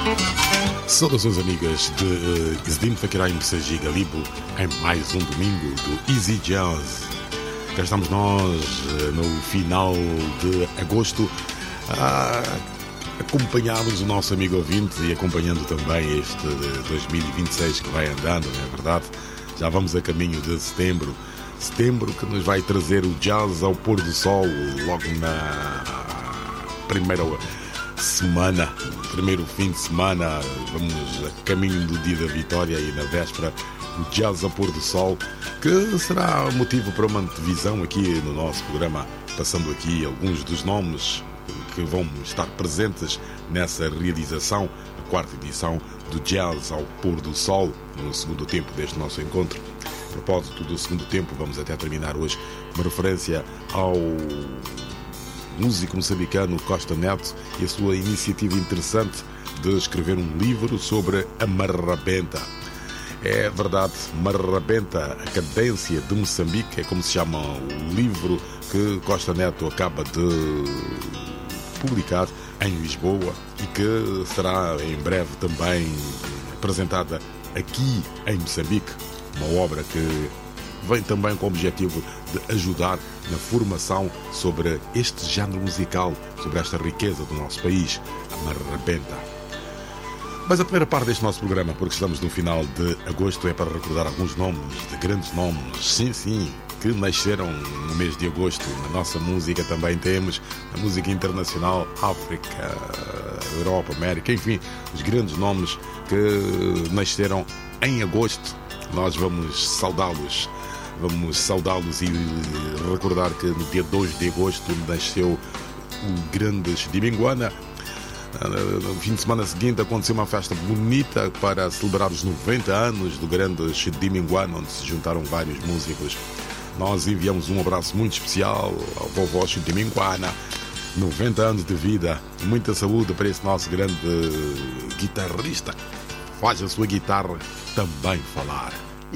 Saudações amigas de Isdim Fakirai Messaji Galibo em mais um domingo do Easy Jazz. Cá estamos nós no final de agosto a acompanharmos o nosso amigo ouvinte e acompanhando também este 2026 que vai andando, não é verdade? Já vamos a caminho de setembro que nos vai trazer o jazz ao pôr do sol logo na primeira semana, primeiro fim de semana. Vamos a caminho do dia da vitória e na véspera o jazz ao pôr do sol, que será motivo para uma divisão aqui no nosso programa, passando aqui alguns dos nomes que vão estar presentes nessa realização, a quarta edição do Jazz ao Pôr do Sol, no segundo tempo deste nosso encontro. A propósito do segundo tempo, vamos até terminar hoje uma referência ao músico moçambicano Costa Neto e a sua iniciativa interessante de escrever um livro sobre a marrabenta. É verdade, marrabenta, a cadência de Moçambique, é como se chama o livro que Costa Neto acaba de publicar em Lisboa e que será em breve também apresentada aqui em Moçambique. Uma obra que vem também com o objetivo de ajudar na formação sobre este género musical, sobre esta riqueza do nosso país, a marrabenta. Mas a primeira parte deste nosso programa, porque estamos no final de agosto, é para recordar alguns nomes, de grandes nomes, sim, que nasceram no mês de agosto. Na nossa música também temos, na música internacional, África, Europa, América, enfim, os grandes nomes que nasceram em agosto. Nós vamos saudá-los e recordar que no dia 2 de agosto nasceu o grande Chidiminguana. No fim de semana seguinte aconteceu uma festa bonita para celebrar os 90 anos do grande Chidiminguana, onde se juntaram vários músicos. Nós enviamos um abraço muito especial ao vovó Chidiminguana, 90 anos de vida, muita saúde para esse nosso grande guitarrista. Faz a sua guitarra também falar.